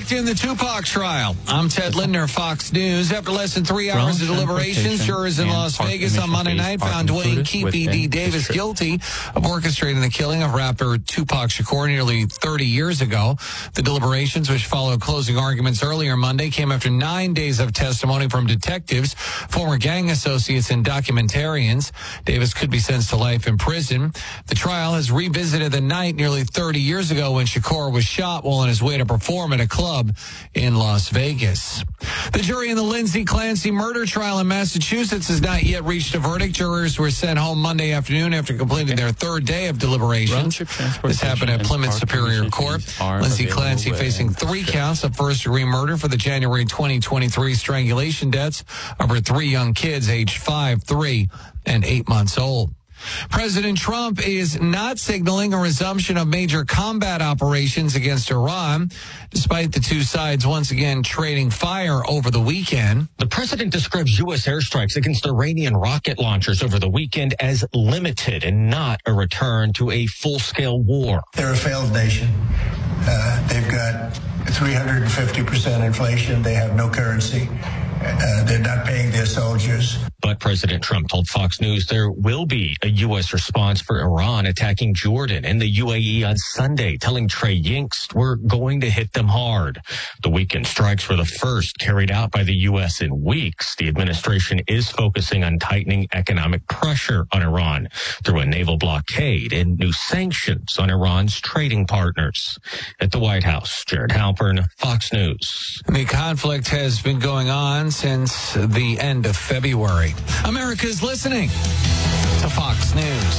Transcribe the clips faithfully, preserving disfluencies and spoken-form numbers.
verdict in the Tupac trial. I'm Ted Lindner, Fox News. After less than three hours of deliberations, jurors in Las Vegas on Monday night found Dwayne Keefe D. Davis guilty of orchestrating the killing of rapper Tupac Shakur nearly thirty years ago. The deliberations, which followed closing arguments earlier Monday, came after nine days of testimony from detectives, former gang associates, and documentarians. Davis could be sentenced to life in prison. The trial has revisited the night nearly thirty years ago when Shakur was shot while on his way to perform at a club in Las Vegas. The jury in the Lindsay Clancy murder trial in Massachusetts has not yet reached a verdict. Jurors were sent home Monday afternoon after completing their third day of deliberations. This happened at Plymouth Superior Court. Lindsay Clancy facing three counts of first-degree murder for the January twenty twenty-three strangulation deaths of her three young kids aged five, three, and eight months old. President Trump is not signaling a resumption of major combat operations against Iran, despite the two sides once again trading fire over the weekend. The president describes U S airstrikes against Iranian rocket launchers over the weekend as limited and not a return to a full-scale war. They're a failed nation. Uh, they've got three hundred fifty percent inflation. They have no currency. Uh, they're not paying their soldiers. But President Trump told Fox News there will be a U S response for Iran attacking Jordan and the U A E on Sunday, telling Trey Yingst we're going to hit them hard. The weekend strikes were the first carried out by the U S in weeks. The administration is focusing on tightening economic pressure on Iran through a naval blockade and new sanctions on Iran's trading partners. At the White House, Jared Halpern, Fox News. The conflict has been going on since the end of February. America's listening to Fox News.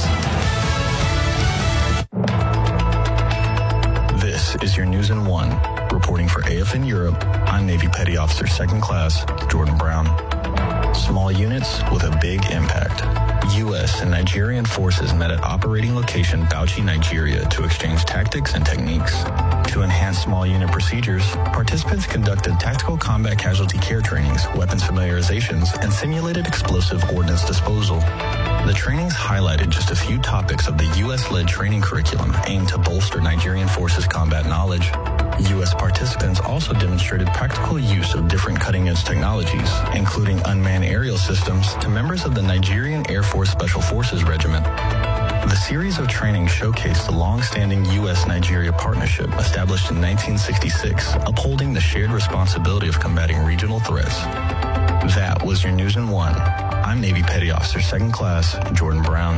This is your News in One. Reporting for A F N Europe, I'm Navy Petty Officer Second Class Jordan Brown. Small units with a big impact. U S and Nigerian forces met at operating location Bauchi, Nigeria to exchange tactics and techniques. To enhance small unit procedures, participants conducted tactical combat casualty care trainings, weapons familiarizations, and simulated explosive ordnance disposal. The trainings highlighted just a few topics of the U S-led training curriculum aimed to bolster Nigerian forces' combat knowledge. U S participants also demonstrated practical use of different cutting-edge technologies, including unmanned aerial systems, to members of the Nigerian Air Force Special Forces Regiment. The series of trainings showcased the long-standing U S-Nigeria partnership established in nineteen sixty-six, upholding the shared responsibility of combating regional threats. That was your News in One. I'm Navy Petty Officer Second Class Jordan Brown.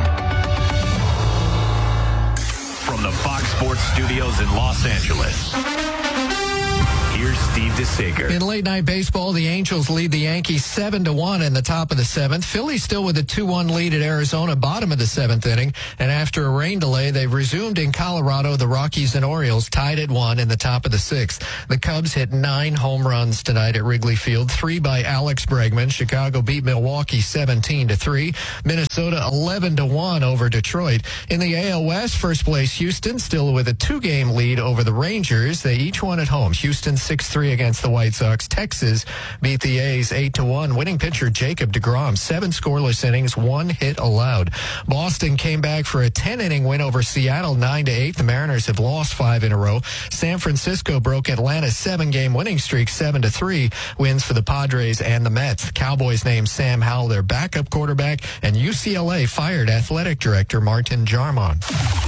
From the Fox Sports Studios in Los Angeles, here's Steve DeSager. In late-night baseball, the Angels lead the Yankees seven to one in the top of the seventh. Philly still with a two one lead at Arizona, bottom of the seventh inning. And after a rain delay, they've resumed in Colorado. The Rockies and Orioles tied at one in the top of the sixth. The Cubs hit nine home runs tonight at Wrigley Field, three by Alex Bregman. Chicago beat Milwaukee seventeen to three. Minnesota eleven to one over Detroit. In the A L West, first place Houston still with a two-game lead over the Rangers. They each won at home. Houston six three against the White Sox. Texas beat the A's eight to one. Winning pitcher Jacob deGrom, seven scoreless innings, one hit allowed. Boston came back for a ten-inning win over Seattle, nine to eight. The Mariners have lost five in a row. San Francisco broke Atlanta's seven-game winning streak, seven to three. Wins for the Padres and the Mets. The Cowboys named Sam Howell their backup quarterback, and U C L A fired athletic director Martin Jarmon.